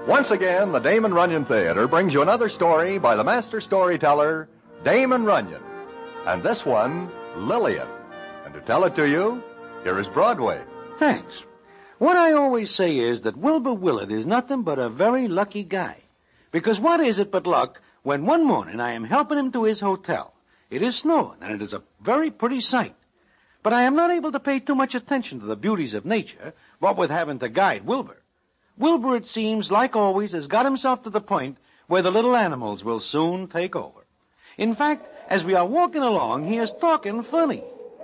Once again, the Damon Runyon Theater brings you another story by the master storyteller, Damon Runyon. And this one, Lillian. And to tell it to you, here is Broadway. Thanks. What I always say is that Wilbur Willard is nothing but a very lucky guy. Because what is it but luck when one morning I am helping him to his hotel. It is snowing, and it is a very pretty sight. But I am not able to pay too much attention to the beauties of nature, what with having to guide Wilbur. Wilbur, it seems, like always, has got himself to the point where the little animals will soon take over. In fact, as we are walking along, he is talking funny.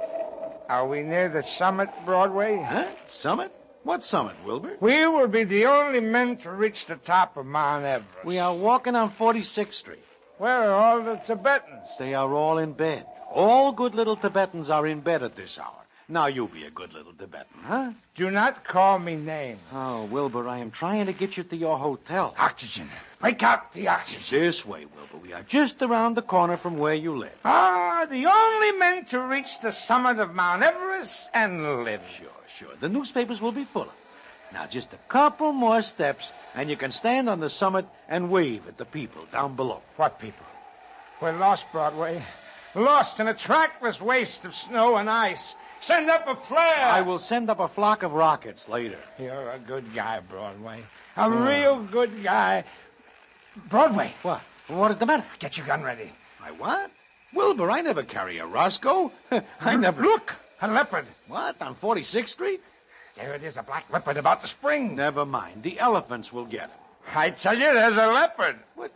Are we near the summit, Broadway? Huh? Summit? What summit, Wilbur? We will be the only men to reach the top of Mount Everest. We are walking on 46th Street. Where are all the Tibetans? They are all in bed. All good little Tibetans are in bed at this hour. Now you be a good little Tibetan, huh? Do not call me names. Oh, Wilbur, I am trying to get you to your hotel. Oxygen. Break out the oxygen. This way, Wilbur. We are just around the corner from where you live. The only men to reach the summit of Mount Everest and live. Sure. The newspapers will be full of it. Now, just a couple more steps, and you can stand on the summit and wave at the people down below. What people? We're lost, Broadway. Lost in a trackless waste of snow and ice. Send up a flare. I will send up a flock of rockets later. You're a good guy, Broadway. A real good guy. Broadway. What? What is the matter? Get your gun ready. My what? Wilbur, I never carry a Roscoe. I never... Look, a leopard. What, on 46th Street? There it is, a black leopard about to spring. Never mind. The elephants will get him. I tell you, there's a leopard. What?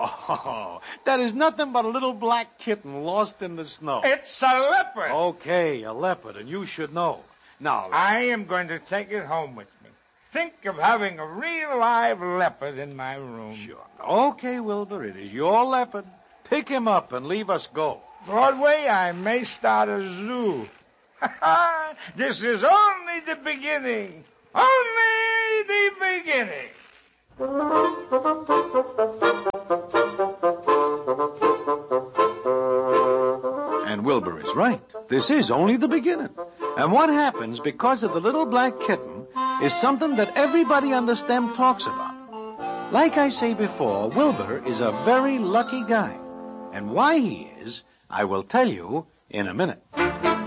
Oh, that is nothing but a little black kitten lost in the snow. It's a leopard. Okay, a leopard, and you should know. Now, I am going to take it home with me. Think of having a real live leopard in my room. Sure. Okay, Wilbur, it is your leopard. Pick him up and leave us go. Broadway, I may start a zoo. This is only the beginning. Only the beginning. And Wilbur is right. This is only the beginning. And what happens because of the little black kitten is something that everybody on the stem talks about. Like I say before, Wilbur is a very lucky guy. And why he is, I will tell you in a minute.